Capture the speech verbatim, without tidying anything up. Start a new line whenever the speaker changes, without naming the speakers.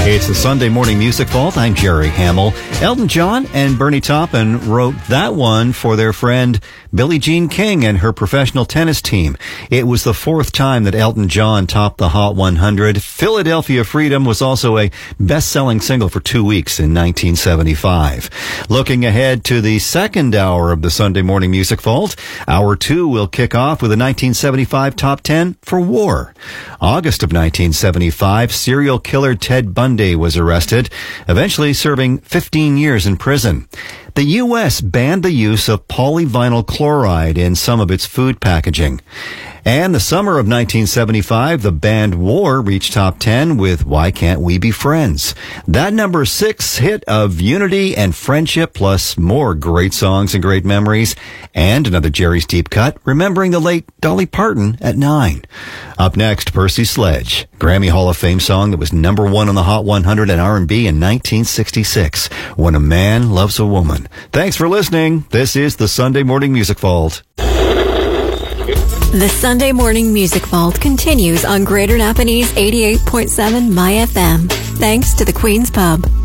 It's the Sunday Morning Music Vault. I'm Jerry Hamill. Elton John and Bernie Taupin wrote that one for their friend Billie Jean King and her professional tennis team. It was the fourth time that Elton John topped the Hot one hundred. Philadelphia Freedom was also a best-selling single for two weeks in nineteen seventy-five. Looking ahead to the second hour of the Sunday Morning Music Vault, hour two will kick off with a nineteen seventy-five top ten for War. August of nineteen seventy-five, serial killer Ted Bundy was arrested, eventually serving fifteen years in prison. The U S banned the use of polyvinyl chloride in some of its food packaging. And the summer of nineteen seventy-five, the band War reached top ten with Why Can't We Be Friends? That number six hit of unity and friendship, plus more great songs and great memories, and another Jerry's Deep Cut, remembering the late Dolly Parton at nine. Up next, Percy Sledge, Grammy Hall of Fame song that was number one on the Hot one hundred and R and B in nineteen sixty-six, When a Man Loves a Woman. Thanks for listening. This is the Sunday Morning Music Vault.
The Sunday Morning Music Vault continues on Greater Napanese eighty-eight point seven My F M. Thanks to the Queen's Pub.